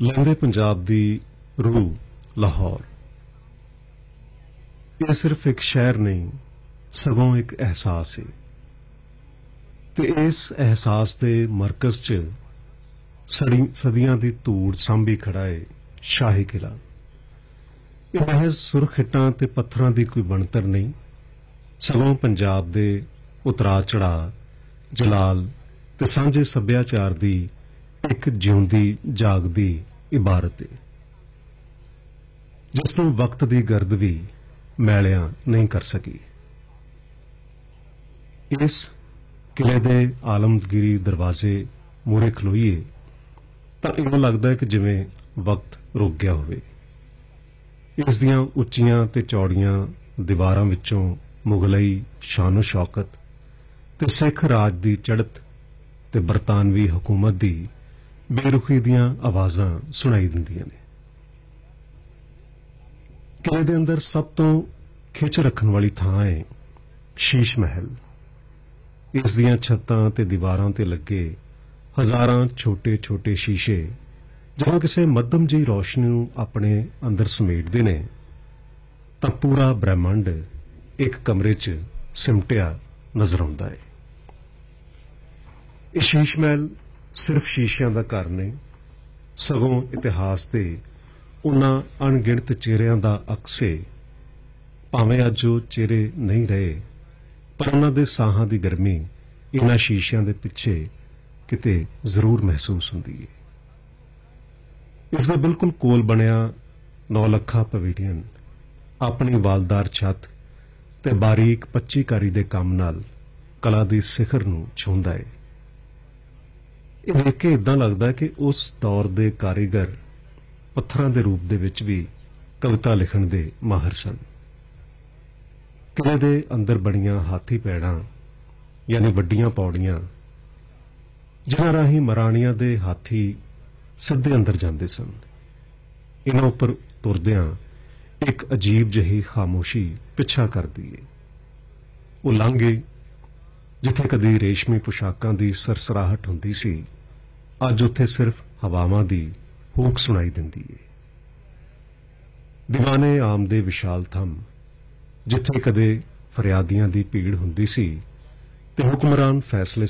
ਲਹਿੰਦੇ ਪੰਜਾਬ ਦੀ ਰੂਹ ਲਾਹੌਰ। ਇਹ ਸਿਰਫ ਇੱਕ ਸ਼ਹਿਰ ਨਹੀਂ ਸਗੋਂ ਇੱਕ ਅਹਿਸਾਸ ਹੈ ਤੇ ਇਸ ਅਹਿਸਾਸ ਦੇ ਮਰਕਜ਼ 'ਚ ਸਦੀਆਂ ਦੀ ਧੂੜ ਸਾਂਭੀ ਖੜਾ ਹੈ ਸ਼ਾਹੀ ਕਿਲਾ। ਇਹ ਮਹਿਜ਼ ਸੁਰਖ ਇੱਟਾਂ ਤੇ ਪੱਥਰਾਂ ਦੀ ਕੋਈ ਬਣਤਰ ਨਹੀਂ, ਸਗੋਂ ਪੰਜਾਬ ਦੇ ਉਤਰਾਅ ਚੜ੍ਹਾਅ, ਜਲਾਲ ਤੇ ਸਾਂਝੇ ਸੱਭਿਆਚਾਰ ਦੀ ਇੱਕ ਜਿਉਂਦੀ ਜਾਗਦੀ ਇਬਾਰਤ ਹੈ, ਜਿਸ ਨੂੰ ਵਕਤ ਦੀ ਗਰਦ ਵੀ ਮੈਲਿਆਂ ਨਹੀਂ ਕਰ ਸਕੀ। ਇਸ ਕਿਲੇ ਦੇ ਆਲਮਗੀਰੀ ਦਰਵਾਜ਼ੇ ਮੂਹਰੇ ਖਲੋਈਏ ਤਾਂ ਇਉਂ ਲੱਗਦਾ ਹੈ ਕਿ ਜਿਵੇਂ ਵਕਤ ਰੁਕ ਗਿਆ ਹੋਵੇ। ਇਸ ਦੀਆਂ ਉੱਚੀਆਂ ਤੇ ਚੌੜੀਆਂ ਦੀਵਾਰਾਂ ਵਿੱਚੋਂ ਮੁਗਲਈ ਸ਼ਾਨੋ ਸ਼ੌਕਤ ਤੇ ਸਿੱਖ ਰਾਜ ਦੀ ਚੜ੍ਹਤ ਤੇ ਬਰਤਾਨਵੀ ਹਕੂਮਤ ਦੀ ਬੇਰੁਖੀ ਦੀਆਂ ਆਵਾਜ਼ਾਂ ਸੁਣਾਈ ਦਿੰਦੀਆਂ ਨੇ। ਕਿਲੇ ਦੇ ਅੰਦਰ ਸਭ ਤੋਂ ਖਿੱਚ ਰੱਖਣ ਵਾਲੀ ਥਾਂ ਹੈ ਸ਼ੀਸ਼ ਮਹਿਲ। ਇਸ ਦੀਆਂ ਛੱਤਾਂ ਤੇ ਦੀਵਾਰਾਂ ਤੇ ਲੱਗੇ ਹਜ਼ਾਰਾਂ ਛੋਟੇ-ਛੋਟੇ ਸ਼ੀਸ਼ੇ ਜਦੋਂ ਕਿਸੇ ਮੱਧਮ ਜਿਹੀ ਰੌਸ਼ਨੀ ਨੂੰ ਆਪਣੇ ਅੰਦਰ ਸਮੇਟਦੇ ਨੇ ਤਾਂ ਪੂਰਾ ਬ੍ਰਹਿਮੰਡ ਇੱਕ ਕਮਰੇ 'ਚ ਸਿਮਟਿਆ ਨਜ਼ਰ ਆਉਂਦਾ ਹੈ। ਇਹ ਸ਼ੀਸ਼ ਮਹਿਲ ਸਿਰਫ ਸ਼ੀਸ਼ਿਆਂ ਦਾ ਘਰ ਨਹੀਂ, ਸਗੋਂ ਇਤਿਹਾਸ ਦੇ ਉਹਨਾਂ ਅਣਗਿਣਤ ਚਿਹਰਿਆਂ ਦਾ ਅਕਸ ਹੈ। ਭਾਵੇਂ ਅੱਜ ਉਹ ਚਿਹਰੇ ਨਹੀਂ ਰਹੇ, ਪਰ ਉਹਨਾਂ ਦੇ ਸਾਹਾਂ ਦੀ ਗਰਮੀ ਇਹਨਾਂ ਸ਼ੀਸ਼ਿਆਂ ਦੇ ਪਿੱਛੇ ਕਿਤੇ ਜ਼ਰੂਰ ਮਹਿਸੂਸ ਹੁੰਦੀ ਹੈ। ਇਸ ਦੇ ਬਿਲਕੁਲ ਕੋਲ ਬਣਿਆ 9 ਲੱਖਾ ਪਵੇਲੀਅਨ ਆਪਣੀ ਵਾਲਦਾਰ ਛੱਤ ਤੇ ਬਾਰੀਕ ਪੱਚੀਕਾਰੀ ਦੇ ਕੰਮ ਨਾਲ ਕਲਾ ਦੀ ਸਿਖਰ ਨੂੰ ਛੂੰਹਦਾ ਹੈ। ਇਹ ਵੇਖ ਕੇ ਇਦਾਂ ਲੱਗਦਾ ਕਿ ਉਸ ਦੌਰ ਦੇ ਕਾਰੀਗਰ ਪੱਥਰਾਂ ਦੇ ਰੂਪ ਦੇ ਵਿੱਚ ਵੀ ਕਵਿਤਾ ਲਿਖਣ ਦੇ ਮਾਹਰ ਸਨ। ਕਿਲੇ ਦੇ ਅੰਦਰ ਬਣੀਆਂ ਹਾਥੀ ਪੈੜਾਂ ਯਾਨੀ ਵੱਡੀਆਂ ਪੌੜੀਆਂ, ਜਿਨ੍ਹਾਂ ਰਾਹੀਂ ਮਰਾਣੀਆਂ ਦੇ ਹਾਥੀ ਸਿੱਧੇ ਅੰਦਰ ਜਾਂਦੇ ਸਨ, ਇਹਨਾਂ ਉੱਪਰ ਤੁਰਦਿਆਂ ਇੱਕ ਅਜੀਬ ਜਿਹੀ ਖਾਮੋਸ਼ੀ ਪਿੱਛਾ ਕਰਦੀ ਏ। ਉਹ ਲਾਂਘੇ ਜਿੱਥੇ ਕਦੀ ਰੇਸ਼ਮੀ ਪੁਸ਼ਾਕਾਂ ਦੀ ਸਰਸਰਾਹਟ ਹੁੰਦੀ ਸੀ, ਅੱਜ ਉੱਥੇ ਸਿਰਫ ਹਵਾਵਾਂ ਦੀ ਹੂਕ ਸੁਣਾਈ ਦਿੰਦੀ ਏ। ਦੀਵਾਨੇ ਆਮ ਦੇ ਵਿਸ਼ਾਲ ਥੰਮ, ਜਿੱਥੇ ਕਦੇ ਫਰਿਆਦੀਆਂ ਦੀ ਭੀੜ ਹੁੰਦੀ ਸੀ ਤੇ ਹੁਕਮਰਾਨ ਫੈਸਲੇ